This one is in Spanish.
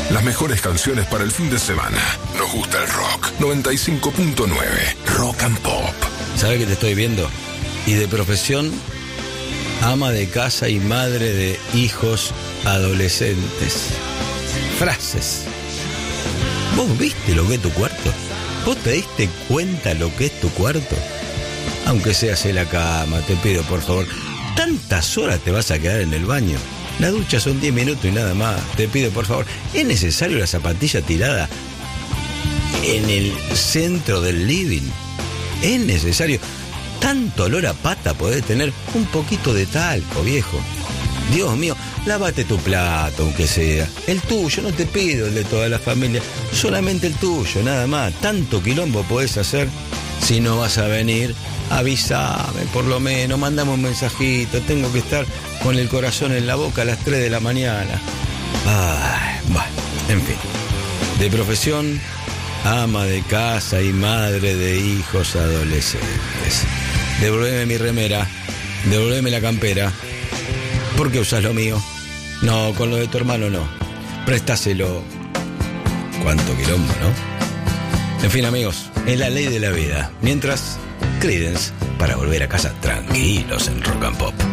Las mejores canciones para el fin de semana. Nos gusta el rock. 95.9 Rock and Pop. ¿Sabes que te estoy viendo? Y de profesión, ama de casa y madre de hijos adolescentes. Frases. ¿Vos viste lo que es tu cuarto? ¿Vos te diste cuenta lo que es tu cuarto? Aunque sea hacer la cama, te pido por favor. ¿Tantas horas te vas a quedar en el baño? La ducha son 10 minutos y nada más. Te pido por favor. ¿Es necesario la zapatilla tirada en el centro del living? ¿Es necesario? Tanto olor a pata podés tener. Un poquito de talco, viejo. Dios mío, lávate tu plato, aunque sea. El tuyo, no te pido el de toda la familia. Solamente el tuyo, nada más. Tanto quilombo podés hacer. Si no vas a venir, avísame por lo menos. Mandame un mensajito. Tengo que estar con el corazón en la boca a las 3 de la mañana. Ay, bueno, en fin. De profesión, ama de casa y madre de hijos adolescentes. Devolveme mi remera. Devolveme la campera. ¿Por qué usas lo mío? No, con lo de tu hermano no. Préstaselo. Cuánto quilombo, ¿no? En fin, amigos, es la ley de la vida. Mientras, Creedence, para volver a casa tranquilos en Rock and Pop.